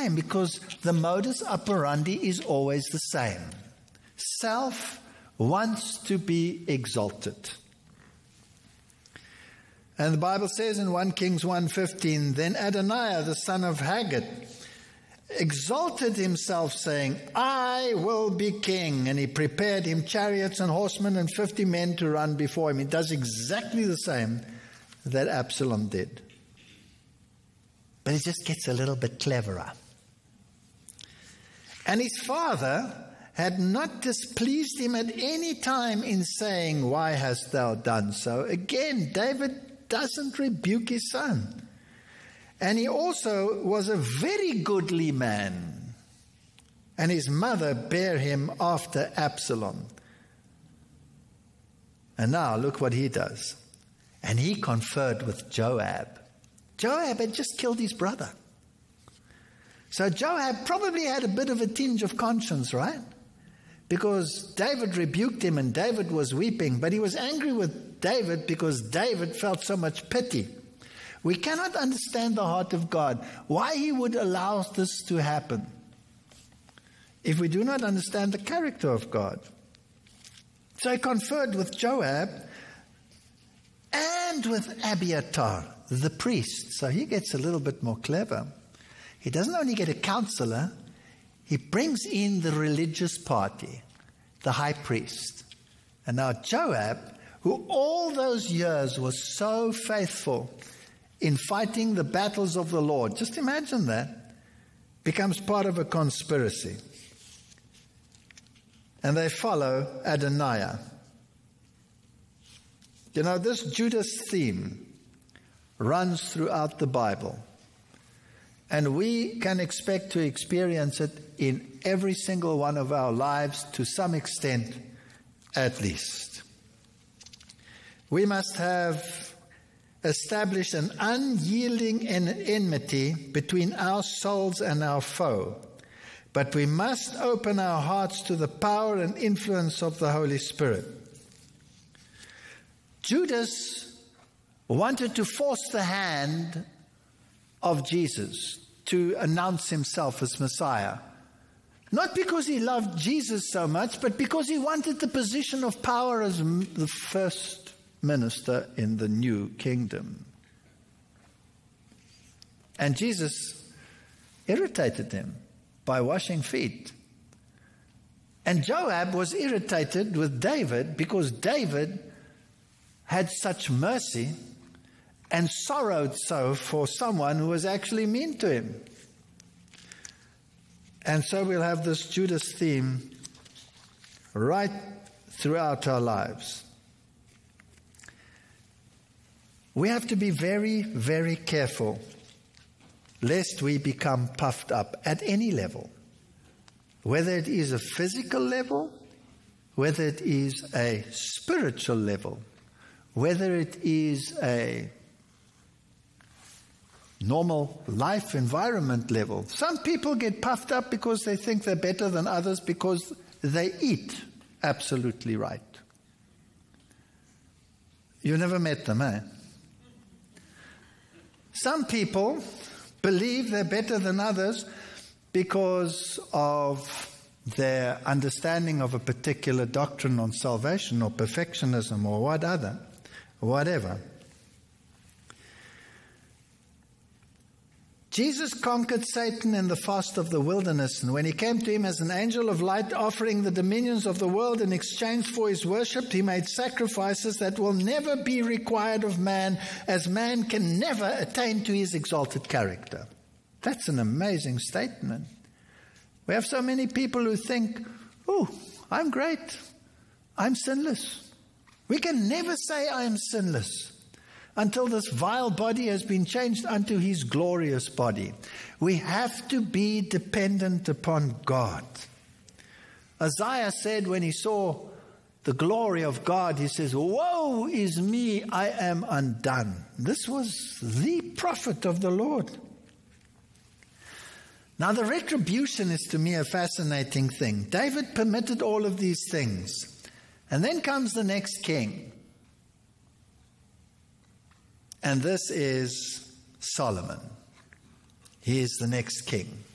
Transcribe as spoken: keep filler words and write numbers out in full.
time because the modus operandi is always the same. Self wants to be exalted. And the Bible says in First Kings one fifteen, then Adoniah, the son of Haggith, exalted himself, saying, I will be king. And he prepared him chariots and horsemen and fifty men to run before him. He does exactly the same that Absalom did. But it just gets a little bit cleverer. And his father had not displeased him at any time in saying, why hast thou done so? Again, David doesn't rebuke his son. And he also was a very goodly man. And his mother bare him after Absalom. And now look what he does. And he conferred with Joab. Joab had just killed his brother. So Joab probably had a bit of a tinge of conscience, right? Because David rebuked him and David was weeping. But he was angry with David because David felt so much pity. We cannot understand the heart of God, why he would allow this to happen, if we do not understand the character of God. So he conferred with Joab and with Abiathar, the priest. So he gets a little bit more clever. He doesn't only get a counselor, he brings in the religious party, the high priest. And now Joab, who all those years was so faithful in fighting the battles of the Lord, just imagine that, becomes part of a conspiracy. And they follow Adoniah. You know, this Judas theme runs throughout the Bible. And we can expect to experience it in every single one of our lives to some extent at least. We must have established an unyielding enmity between our souls and our foe. But we must open our hearts to the power and influence of the Holy Spirit. Judas wanted to force the hand of Jesus to announce himself as Messiah. Not because he loved Jesus so much, but because he wanted the position of power as the first minister in the new kingdom. And Jesus irritated him by washing feet. And Joab was irritated with David because David had such mercy and sorrowed so for someone who was actually mean to him. And so we'll have this Judas theme right throughout our lives. We have to be very, very careful lest we become puffed up at any level, whether it is a physical level, whether it is a spiritual level, whether it is a normal life environment level. Some people get puffed up because they think they're better than others because they eat absolutely right. You never met them, eh? Some people believe they're better than others because of their understanding of a particular doctrine on salvation or perfectionism or what other, whatever. Jesus conquered Satan in the fast of the wilderness, and when he came to him as an angel of light, offering the dominions of the world in exchange for his worship, he made sacrifices that will never be required of man, as man can never attain to his exalted character. That's an amazing statement. We have so many people who think, oh, I'm great. I'm sinless. We can never say I am sinless until this vile body has been changed unto his glorious body. We have to be dependent upon God. Isaiah said when he saw the glory of God, he says, woe is me, I am undone. This was the prophet of the Lord. Now the retribution is to me a fascinating thing. David permitted all of these things. And then comes the next king. And this is Solomon. He is the next king.